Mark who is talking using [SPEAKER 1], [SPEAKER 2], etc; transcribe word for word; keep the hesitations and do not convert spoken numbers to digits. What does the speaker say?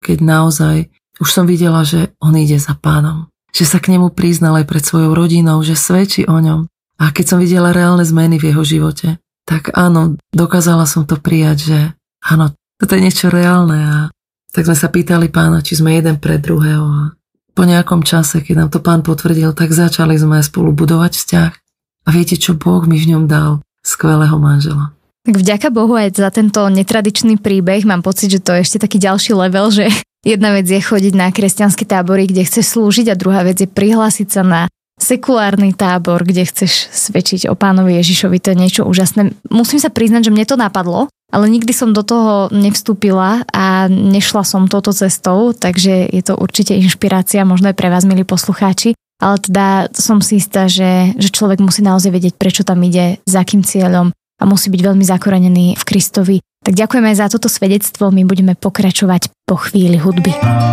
[SPEAKER 1] keď naozaj už som videla, že on ide za Pánom. Že sa k nemu priznal aj pred svojou rodinou, že svedčí o ňom. A keď som videla reálne zmeny v jeho živote, tak áno, dokázala som to prijať, že áno, toto je niečo reálne. A tak sme sa pýtali Pána, či sme jeden pre druhého. A po nejakom čase, keď nám to Pán potvrdil, tak začali sme spolu budovať vzťah. A viete, čo Boh mi v ňom dal? Skvelého manžela.
[SPEAKER 2] Tak vďaka Bohu aj za tento netradičný príbeh. Mám pocit, že to je ešte taký ďalší level, že jedna vec je chodiť na kresťanské tábory, kde chceš slúžiť, a druhá vec je prihlásiť sa na sekulárny tábor, kde chceš svedčiť o Pánovi Ježišovi. To je niečo úžasné. Musím sa priznať, že mne to napadlo, ale nikdy som do toho nevstúpila a nešla som touto cestou, takže je to určite inšpirácia, možno aj pre vás, milí poslucháči. Ale teda som si istá, že, že človek musí naozaj vedieť, prečo tam ide, za akým cieľom, a musí byť veľmi zakorenený v Kristovi. Tak ďakujeme aj za toto svedectvo, my budeme pokračovať po chvíli hudby.